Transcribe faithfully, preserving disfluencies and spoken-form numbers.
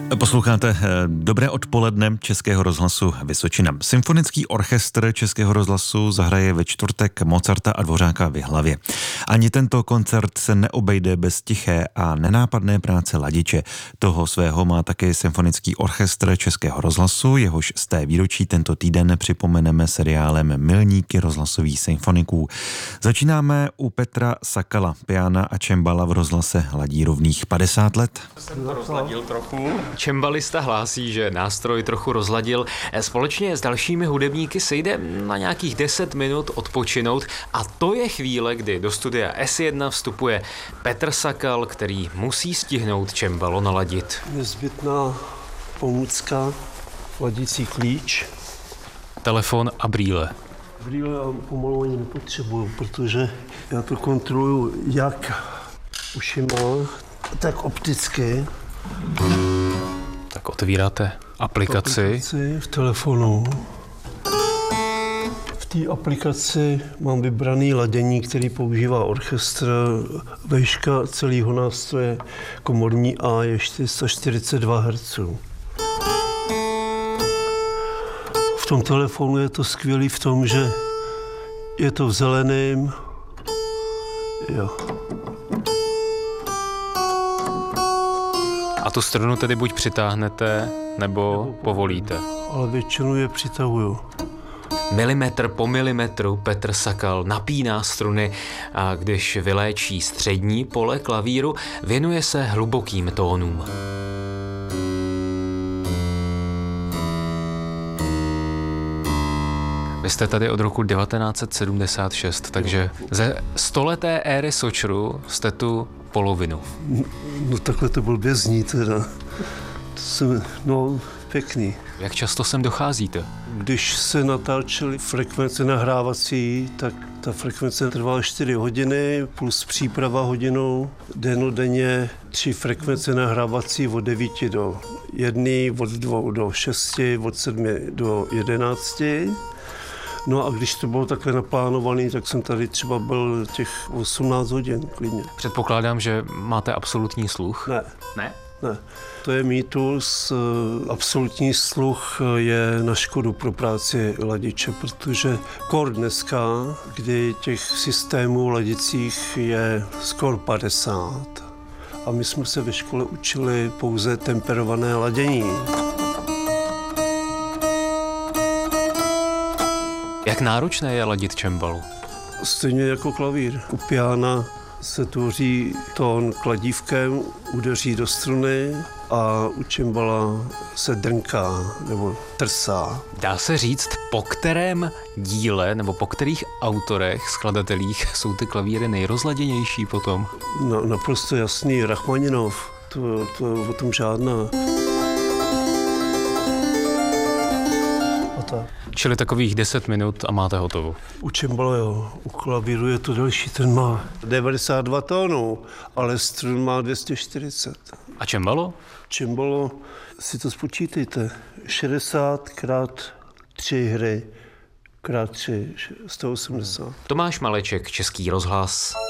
Posloucháte Dobré odpoledne Českého rozhlasu Vysočina. Symfonický orchestr Českého rozhlasu zahraje ve čtvrtek Mozarta a Dvořáka v Jihlavě. Ani tento koncert se neobejde bez tiché a nenápadné práce Ladiče. Toho svého má také Symfonický orchestr Českého rozhlasu, jehož z té výročí tento týden připomeneme seriálem Milníky rozhlasových symfoniků. Začínáme u Petra Sakala, piana a čembala v rozhlase ladí rovných padesát let. Jsem to rozladil trochu. Čembalista hlásí, že nástroj trochu rozladil. Společně s dalšími hudebníky se jde na nějakých deset minut odpočinout a to je chvíle, kdy do studia S jedna vstupuje Petr Sakal, který musí stihnout čembalo naladit. Nezbytná pomůcka, ladící klíč. Telefon a brýle. Brýle já pomalu ani nepotřebuju, protože já to kontroluju jak ušima, tak opticky. Tak otvíráte aplikaci. aplikaci v telefonu. V té aplikaci mám vybraný ladění, který používá orchestr. Výška celého nástroje komorní A je čtyři sta čtyřicet dva hertzů. V tom telefonu je to skvělý v tom, že je to v zeleném. Jo. A tu strunu tedy buď přitáhnete, nebo povolíte. Ale většinou je přitahuju. Milimetr po milimetru Petr Sakal napíná struny a když vyléčí střední pole klavíru, věnuje se hlubokým tónům. Vy jste tady od roku devatenáct set sedmdesát šest, takže ze stoleté éry Sočru jste tu polovinu. No takhle to blbě zní teda. To jsem, no, pěkný. Jak často sem docházíte? Když se natáčely frekvence nahrávací, tak ta frekvence trvala čtyři hodiny plus příprava hodinou. Dennodenně tři frekvence nahrávací od devíti do jedné, od dvou do šesti, od sedmi do jedenácti. No a když to bylo takhle naplánované, tak jsem tady třeba byl těch osmnáct hodin klidně. Předpokládám, že máte absolutní sluch? Ne. Ne? Ne. To je mýtus. Absolutní sluch je na škodu pro práci ladiče, protože kor dneska, kdy těch systémů ladicích je skoro padesát a my jsme se ve škole učili pouze temperované ladění. Jak náročné je ladit čembalu? Stejně jako klavír. U piana se tvoří tón kladívkem, udeří do struny a u čembala se drnká nebo trsá. Dá se říct, po kterém díle nebo po kterých autorech, skladatelích jsou ty klavíry nejrozladěnější potom? No, naprosto jasný, Rachmaninov, to, to o tom žádná. A tak. Čili takových deset minut a máte hotovo. U čembala jo, u klavíru je to delší, ten má devadesát dva tónů, ale strun má dvě stě čtyřicet. A čembalo? Čembalo, si to spočítejte, šedesát krát tři hry, krát tři, sto osmdesát. Tomáš Maleček, Český rozhlas.